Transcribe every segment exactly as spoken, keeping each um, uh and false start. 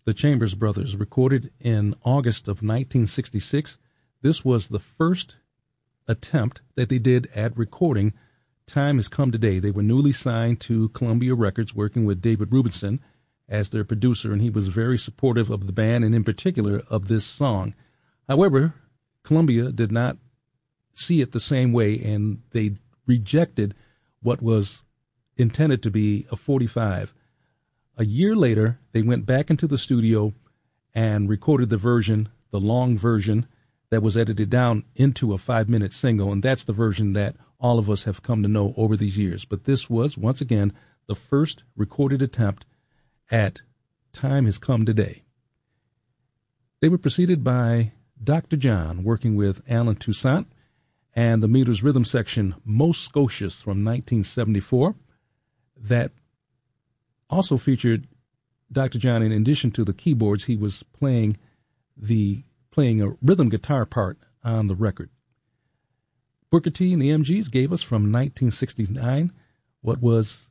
the Chambers Brothers, recorded in August of nineteen sixty-six. This was the first attempt that they did at recording Time Has Come Today. They were newly signed to Columbia Records, working with David Rubinson as their producer, and he was very supportive of the band and in particular of this song. However, Columbia did not see it the same way, and they rejected what was intended to be a forty-five. A year later, they went back into the studio and recorded the version, the long version, that was edited down into a five-minute single, and that's the version that all of us have come to know over these years. But this was, once again, the first recorded attempt at Time Has Come Today. They were preceded by Doctor John, working with Alan Toussaint, and the Meters rhythm section, Most Scotias, from nineteen seventy-four, that also featured Doctor John. In addition to the keyboards, he was playing the playing a rhythm guitar part on the record. Booker T and the M Gs gave us from nineteen sixty-nine what was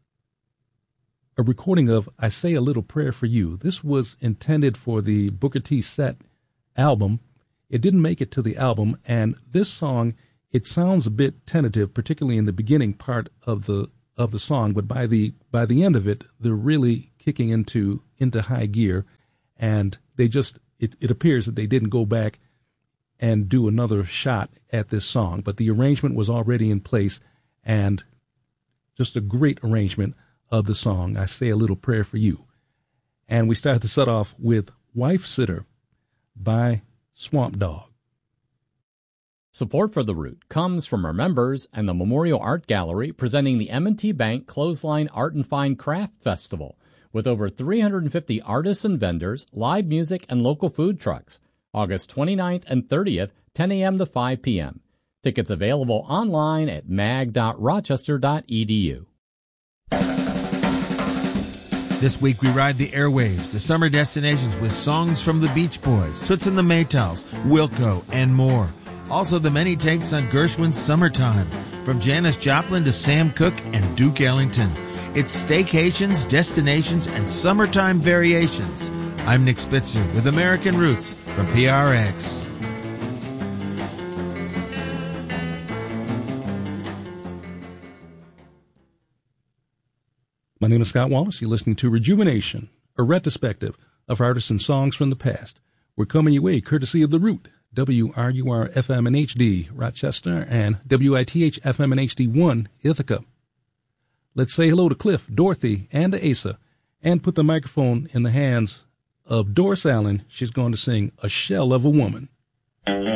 a recording of I Say a Little Prayer for You. This was intended for the Booker T set album. It didn't make it to the album, and this song, it sounds a bit tentative, particularly in the beginning part of the of the song, but by the by the end of it, they're really kicking into into high gear, and they just it, it appears that they didn't go back and do another shot at this song, but the arrangement was already in place, and just a great arrangement of the song, I Say a Little Prayer for You. And we started to set off with Wife Sitter by Swamp Dogg. Support for The Root comes from our members and the Memorial Art Gallery, presenting the M and T Bank Clothesline Art and Fine Craft Festival with over three hundred fifty artists and vendors, live music, and local food trucks. August twenty-ninth and thirtieth, ten a.m. to five p.m. Tickets available online at mag dot rochester dot e d u. This week we ride the airwaves to summer destinations with songs from the Beach Boys, Toots and the Maytals, Wilco, and more. Also the many takes on Gershwin's Summertime, from Janis Joplin to Sam Cooke and Duke Ellington. It's staycations, destinations, and summertime variations. I'm Nick Spitzer with American Roots from P R X. My name is Scott Wallace. You're listening to Rejuvenation, a retrospective of artists and songs from the past. We're coming your way courtesy of The Root, W R U R F M and H D, Rochester, and W I T H F M and H D one, Ithaca. Let's say hello to Cliff, Dorothy, and to Asa, and put the microphone in the hands of Doris Allen. She's going to sing A Shell of a Woman.